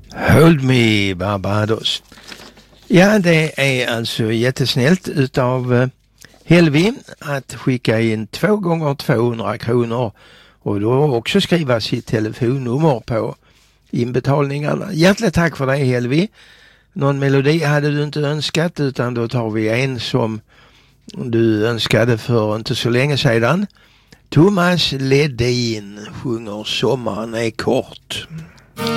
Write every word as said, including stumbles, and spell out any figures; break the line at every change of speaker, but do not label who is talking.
Hold me Barbados. Ja, det är alltså jättesnällt utav uh, Helvi att skicka in två gånger tvåhundra kronor och då också skriva sitt telefonnummer på inbetalningarna. Hjärtligt tack för det, Helvi. Någon melodi hade du inte önskat, utan då tar vi en som du önskade för inte så länge sedan. Thomas Ledin sjunger Sommaren är kort.